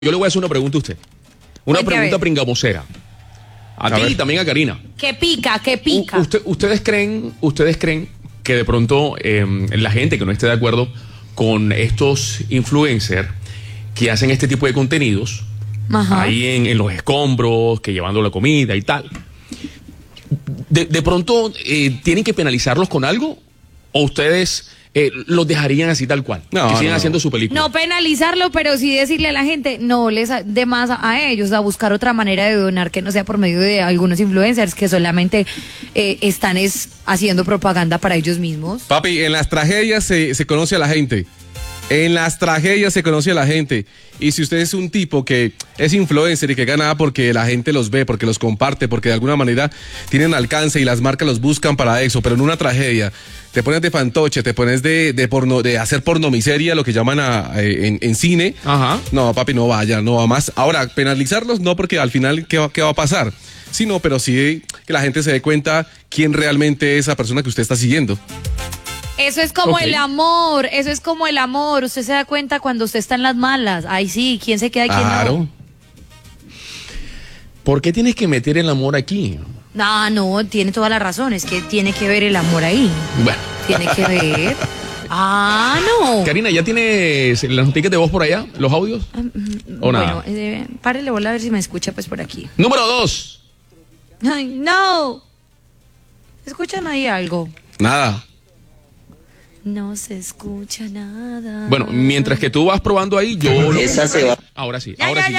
Yo le voy a hacer una pregunta a usted. Una pregunta pringamosera. A ti y también a Karina. ¿Qué pica? ¿Qué pica? ¿Ustedes creen que de pronto la gente que no esté de acuerdo con estos influencers que hacen este tipo de contenidos, ahí en los escombros, que llevando la comida y tal, de pronto tienen que penalizarlos con algo? ¿O ustedes los dejarían así tal cual? Que sigan haciendo su película. No penalizarlo, pero sí decirle a la gente, no les dé más a ellos, a buscar otra manera de donar que no sea por medio de algunos influencers que solamente están haciendo propaganda para ellos mismos. Papi, en las tragedias se conoce a la gente. En las tragedias se conoce a la gente. Y si usted es un tipo que es influencer y que gana porque la gente los ve, porque los comparte, porque de alguna manera tienen alcance y las marcas los buscan para eso, pero en una tragedia te pones de fantoche, te pones de hacer pornomiseria, lo que llaman en cine. Ajá. No, papi, no vaya, no va más. Ahora, penalizarlos no, porque al final, ¿qué va a pasar? Sí, no, pero sí que la gente se dé cuenta quién realmente es esa persona que usted está siguiendo. Eso es como el amor, eso es como el amor. Usted se da cuenta cuando usted está en las malas. Ay, sí, ¿quién se queda y quién no? ¿Por qué tienes que meter el amor aquí? No, tiene toda la razón. Es que tiene que ver el amor ahí. Bueno. Tiene que ver. No. Karina, ¿ya tienes las noticias de voz por allá? ¿Los audios? ¿O nada? Bueno, párele bola a ver si me escucha pues por aquí. Número 2. Ay, no. ¿Escuchan ahí algo? Nada. No se escucha nada. Bueno, mientras que tú vas probando ahí, yo... Esa se va. Ahora sí, Ya, ahora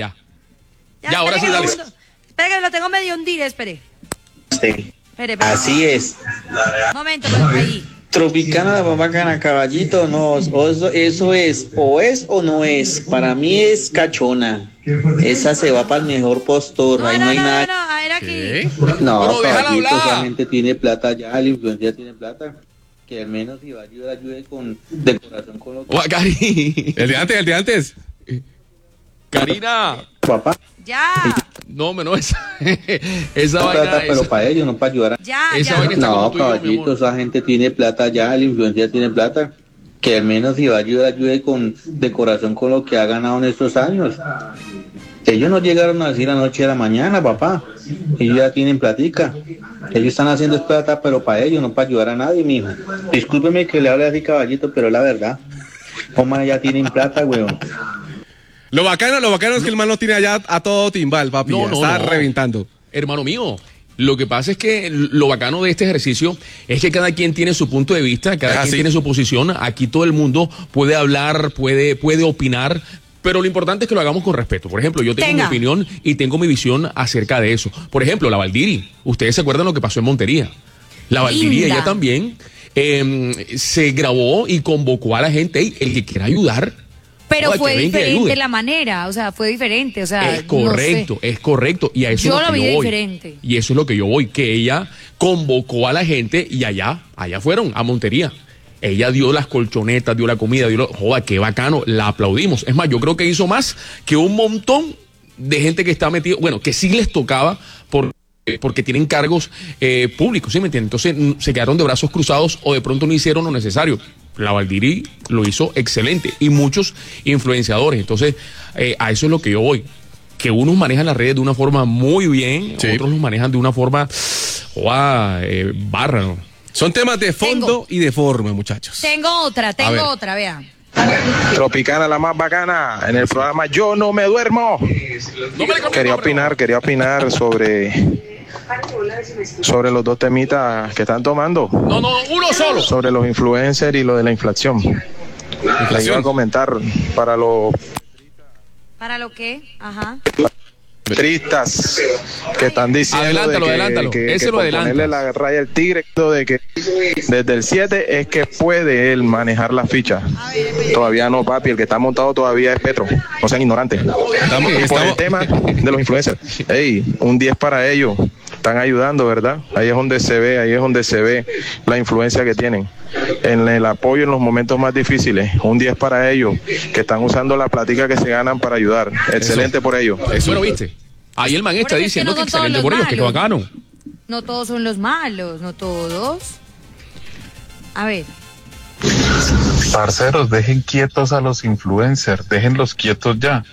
Ya, ahora sí, dale. Espera que lo tengo medio hundido, espere. Sí. Espere. Así es. Un momento, ahí. Tropicana la más bacana, caballito, no, eso es o no es. Para mí es cachona. Esa se va para el mejor postor. Ahí no hay nada. No, a ver aquí. ¿Qué? No, Bueno, déjala caballito, hablar. esa gente tiene plata ya, el influencer tiene plata. Que al menos si va a ayudar, ayude de corazón con lo que... Cari. El de antes. Karina. Papá. Ya. No, esa vaina... Plata, pero para ellos, no para ayudar. Ya. vaina está como No, tú y yo, mi caballito, amor. esa gente tiene plata ya, el influencer tiene plata. Que al menos si va a ayudar, ayude de corazón con lo que ha ganado en estos años. Ellos no llegaron así la noche a la mañana, papá. Ellos ya tienen platica. Ellos están haciendo es plata, pero para ellos, no para ayudar a nadie, mijo. Discúlpeme que le hable así, caballito, pero la verdad. Como ya tienen plata, weón. Lo bacano es que el man no tiene allá a todo timbal, papi. Está reventando. Hermano mío, lo que pasa es que lo bacano de este ejercicio es que cada quien tiene su punto de vista, cada quien tiene su posición. Aquí todo el mundo puede hablar, puede opinar, pero lo importante es que lo hagamos con respeto. Por ejemplo, yo tengo mi opinión y tengo mi visión acerca de eso. Por ejemplo, la Valdiri. Ustedes se acuerdan lo que pasó en Montería. La Valdiri, ella también se grabó y convocó a la gente, el que quiera ayudar. Pero fue diferente la manera, o sea, fue diferente, o sea, es correcto, no sé. Es correcto, y a eso yo es lo que vi yo voy. Diferente. Y eso es lo que yo voy, que ella convocó a la gente y allá fueron, a Montería. Ella dio las colchonetas, dio la comida, joda, qué bacano, la aplaudimos. Es más, yo creo que hizo más que un montón de gente que está metido, bueno, que sí les tocaba porque tienen cargos públicos, ¿sí me entienden? Entonces se quedaron de brazos cruzados o de pronto no hicieron lo necesario. La Valdiri lo hizo excelente y muchos influenciadores. Entonces, a eso es lo que yo voy. Que unos manejan las redes de una forma muy bien, otros los manejan de una forma barra, ¿no? Son temas de fondo y de forma, muchachos. Tengo otra, vean. Tropicana la más bacana, en el programa Yo No Me Duermo. Quería opinar sobre los dos temitas que están tomando. No, uno solo. Sobre los influencers y lo de la inflación. Les iba a comentar para los... ¿Para lo qué? Ajá. Tristas que están diciendo adelántalo. Ese lo por adelanta. ponerle la raya al tigre, de que desde el 7 es que puede él manejar la ficha. Todavía no, papi, el que está montado todavía es Petro, no sean ignorantes. Por el tema de los influencers, un 10 para ellos, están ayudando, ¿verdad? Ahí es donde se ve la influencia que tienen en el apoyo en los momentos más difíciles. Un 10 para ellos, que están usando la platica que se ganan para ayudar. Excelente por ellos. Eso lo viste. Ahí el man está diciendo que excelente por ellos, que bacano. No todos son los malos, no todos. A ver. Parceros, dejen quietos a los influencers, déjenlos quietos ya.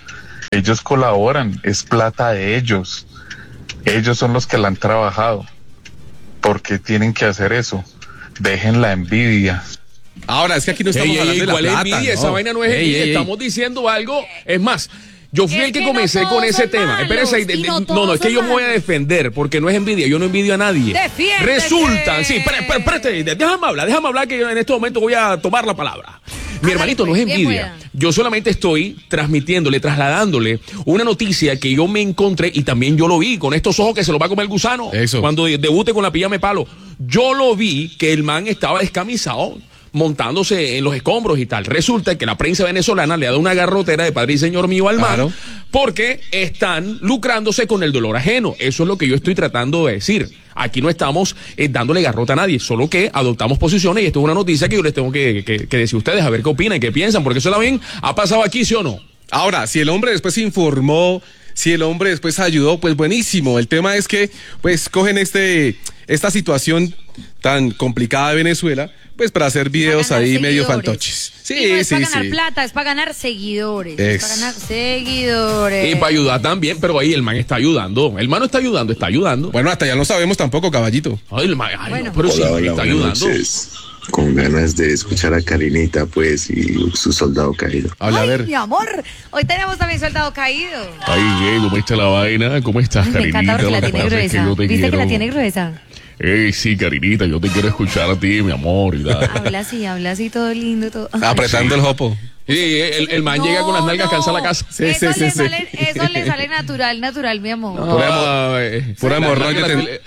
Ellos colaboran, es plata de ellos. Ellos son los que la han trabajado. ¿Por qué tienen que hacer eso? Dejen la envidia. Ahora, es que aquí no estamos hablando de la ¿cuál es plata, envidia? ¿no? Esa vaina no es envidia. Estamos diciendo algo. Es más, yo fui el que comencé con ese tema. Espérense, no, es que yo me voy a defender porque no es envidia. Yo no envidio a nadie. ¡Defiéndete! Resulta, sí, espérate, déjame hablar que yo en este momento voy a tomar la palabra. Mi hermanito, no es envidia. Yo solamente estoy trasladándole una noticia que yo me encontré y también yo lo vi con estos ojos que se lo va a comer el gusano. Eso. Cuando debute con la pijama de palo. Yo lo vi que el man estaba descamisado, montándose en los escombros y tal. Resulta que la prensa venezolana le ha dado una garrotera de padre y señor mío al man, claro, porque están lucrándose con el dolor ajeno. Eso es lo que yo estoy tratando de decir. Aquí no estamos dándole garrota a nadie, solo que adoptamos posiciones y esto es una noticia que yo les tengo que decir a ustedes, a ver qué opinan, qué piensan, porque eso también ha pasado aquí, ¿sí o no? Ahora, si el hombre después informó, si el hombre después ayudó, pues buenísimo. El tema es que, pues, cogen esta situación tan complicada de Venezuela, pues para hacer videos ahí seguidores. medio fantoches. Sí, y no es para ganar sí. plata, es para ganar seguidores. Es para ganar seguidores. Y para ayudar también, pero ahí el man está ayudando. El man no está ayudando. Bueno, hasta ya no sabemos tampoco, caballito. Ay, el man, Bueno. pero sí, Hola, está buenas ayudando. noches. Con ganas de escuchar a Karinita, pues, y su soldado caído. Habla, a Ay, ver. mi amor, hoy tenemos también soldado caído. Ay, ¿cómo está la vaina? ¿Cómo estás, Ay, me Karinita? encanta porque la Lo que tiene pasa es que gruesa. yo te ¿Viste que quiero. la tiene gruesa? Sí, Karinita, yo te quiero escuchar a ti, mi amor. Y tal. Habla así, todo lindo, todo. Ay, Apretando el jopo. Sí, el man llega con las nalgas cansadas a la casa. Sí, eso sí, le sí. sale natural, mi amor. Pura hemorroide.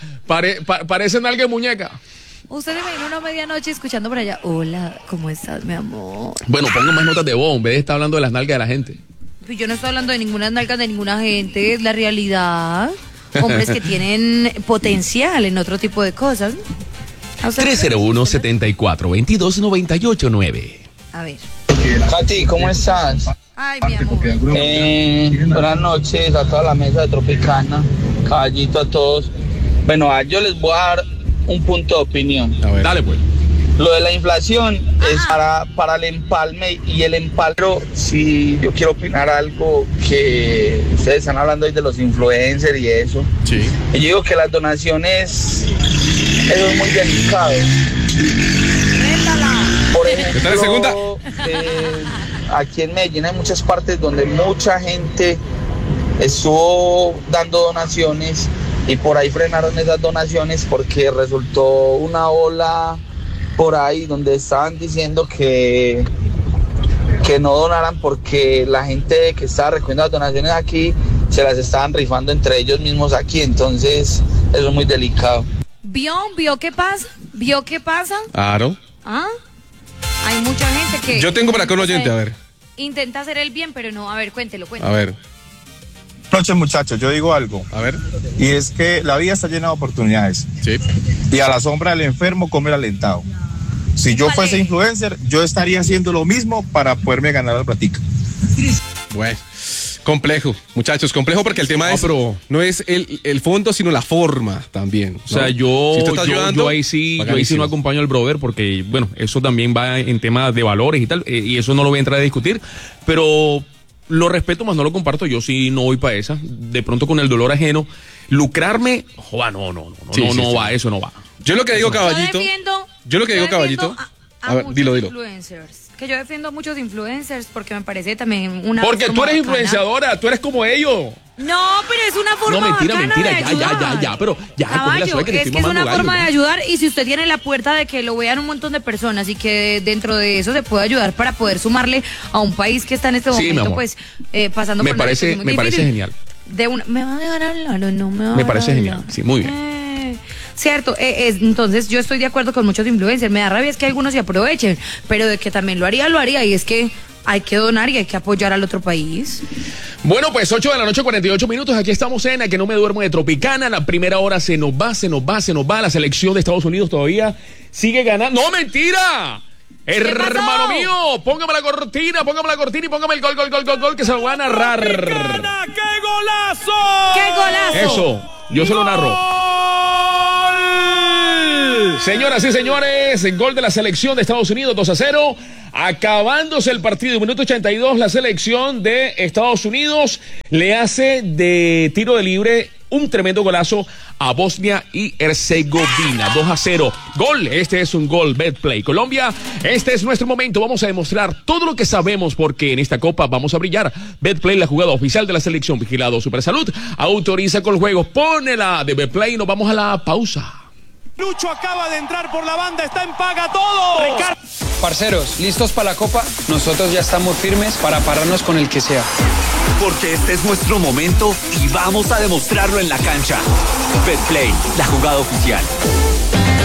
Parece nalga de muñeca. Usted se imagina una medianoche escuchando por allá. Hola, ¿cómo estás, mi amor? Bueno, pongo más notas de voz en vez de estar hablando de las nalgas de la gente. Pues yo no estoy hablando de ninguna nalgas de ninguna gente, es la realidad. Hombres que tienen potencial en otro tipo de cosas. 301-74-22-98-9. A ver. Katy, ¿cómo estás? Ay, mi amor. Buenas noches a toda la mesa de Tropicana, caballito a todos. Bueno, yo les voy a dar un punto de opinión. A ver. Dale, pues. Lo de la inflación es para el empalme y el empalme. Pero si yo quiero opinar algo que ustedes están hablando hoy de los influencers y eso. Sí. Y yo digo que las donaciones, eso es muy delicado. Por ¿Está en segunda? ejemplo, aquí en Medellín hay muchas partes donde mucha gente estuvo dando donaciones y por ahí frenaron esas donaciones porque resultó una ola por ahí donde estaban diciendo que no donaran porque la gente que estaba recogiendo las donaciones aquí se las estaban rifando entre ellos mismos aquí, entonces eso es muy delicado. ¿Vio qué pasa? ¿Vio qué pasa? Claro. ¿Ah? Hay mucha gente que... Yo tengo por acá un oyente, a ver. Intenta hacer el bien, pero no. A ver, cuéntelo. A ver, Buenas noches, muchachos, yo digo algo, a ver. y es que la vida está llena de oportunidades, Sí. y a la sombra del enfermo come el alentado. Si yo fuese influencer, yo estaría haciendo lo mismo para poderme ganar la platica. Bueno, complejo, muchachos, complejo porque el tema No, es pero- no es el fondo, sino la forma también. O sea, ¿no? yo, Si usted está yo ayudando, ahí sí no bacanísimo. acompaño al brother porque, bueno, eso también va en temas de valores y tal, y eso no lo voy a entrar a discutir, pero lo respeto, más no lo comparto. Yo sí no voy para esa. De pronto con el dolor ajeno, lucrarme, joder, no Sí, sí. va, eso no va. Yo lo que digo, caballito. Yo defiendo caballito. a ver, dilo. Influencers. Que yo defiendo a muchos influencers porque me parece también una. Porque tú forma eres bacana. influenciadora, tú eres como ellos. No, pero es una forma. No, mentira, bacana mentira, de ya, ayudar. pero ya, coge la Caballo, suave que te es estoy que es mamando una gallo, forma de ¿no? ayudar y si usted tiene la puerta de que lo vean un montón de personas y que dentro de eso se puede ayudar para poder sumarle a un país que está en este Sí, mi momento, amor. pues, pasando Me por una parece- situación muy me parece difícil. genial. ¿Me va a dejar hablar o no me va a Me dejar parece hablar? genial, sí, muy bien. Cierto, entonces yo estoy de acuerdo con muchos influencers. Me da rabia es que algunos se aprovechen, pero de que también lo haría y es que hay que donar y hay que apoyar al otro país. Bueno, pues 8 de la noche, 48 minutos. Aquí estamos en A Que No Me Duermo de Tropicana. La primera hora se nos va. La selección de Estados Unidos todavía sigue ganando. ¡No, mentira! Hermano mío, póngame la cortina y póngame el gol, que se lo voy a narrar. ¡Qué golazo! ¡Qué golazo! Eso, yo se lo narro. Señoras y señores, el gol de la selección de Estados Unidos, 2-0. Acabándose el partido, minuto 82, la selección de Estados Unidos le hace de tiro de libre un tremendo golazo a Bosnia y Herzegovina, 2-0. Gol, este es un gol, Betplay. Colombia, este es nuestro momento, vamos a demostrar todo lo que sabemos porque en esta copa vamos a brillar. Betplay, la jugada oficial de la selección, vigilado Supersalud, autoriza con juegos, pone la de Betplay y nos vamos a la pausa. Lucho acaba de entrar por la banda, está en Paga Todo. Parceros, ¿listos para la copa? Nosotros ya estamos firmes para pararnos con el que sea. Porque este es nuestro momento y vamos a demostrarlo en la cancha. Betplay, la jugada oficial.